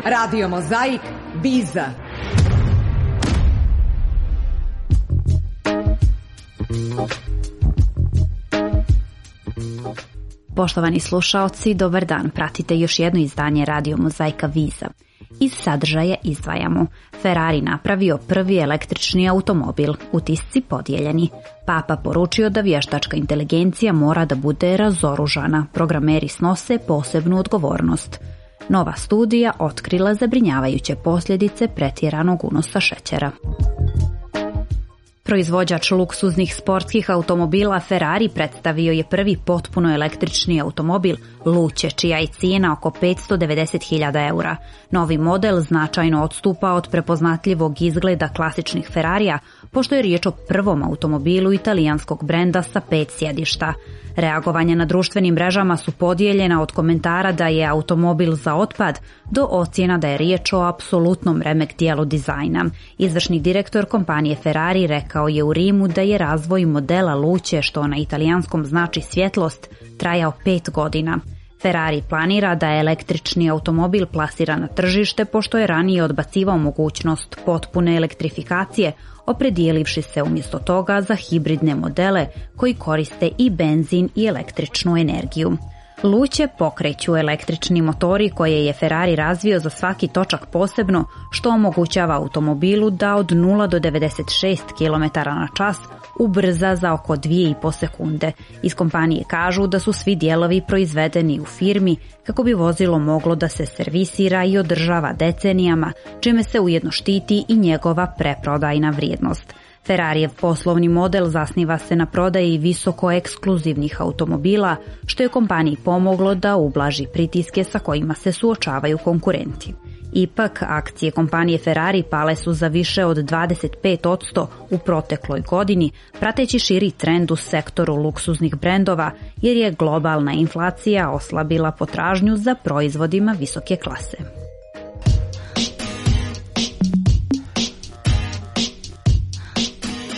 Radio Mozaik, Biza. Poštovani slušaoci, dobar dan. Pratite još jedno izdanje Radio Mozaika Viza. Iz sadržaja izdvajamo: Ferrari napravio prvi električni automobil, utisci podijeljeni. Papa poručio da vještačka inteligencija mora da bude razoružana, programeri snose posebnu odgovornost. Nova studija otkrila zabrinjavajuće posljedice pretjeranog unosa šećera. Proizvođač luksuznih sportskih automobila Ferrari predstavio je prvi potpuno električni automobil Luce, čija je cijena oko 590.000 eura. Novi model značajno odstupa od prepoznatljivog izgleda klasičnih Ferrarija, pošto je riječ o prvom automobilu italijanskog brenda sa 5 sjedišta. Reagovanja na društvenim mrežama su podijeljena od komentara da je automobil za otpad do ocjena da je riječ o apsolutnom remek dijelu dizajna. Izvršni direktor kompanije Ferrari rekao je u Rimu da je razvoj modela Luce, što na italijanskom znači svjetlost, trajao 5 godina. Ferrari planira da električni automobil plasira na tržište, pošto je ranije odbacivao mogućnost potpune elektrifikacije, opredijelivši se umjesto toga za hibridne modele koji koriste i benzin i električnu energiju. Luce pokreću električni motori koje je Ferrari razvio za svaki točak posebno, što omogućava automobilu da od 0 do 96 km/h ubrza za oko 2,5 sekunde. Iz kompanije kažu da su svi dijelovi proizvedeni u firmi kako bi vozilo moglo da se servisira i održava decenijama, čime se ujedno štiti i njegova preprodajna vrijednost. Ferrarijev poslovni model zasniva se na prodaji visoko ekskluzivnih automobila, što je kompaniji pomoglo da ublaži pritiske sa kojima se suočavaju konkurenti. Ipak, akcije kompanije Ferrari pale su za više od 25% u protekloj godini, prateći širi trend u sektoru luksuznih brendova, jer je globalna inflacija oslabila potražnju za proizvodima visoke klase.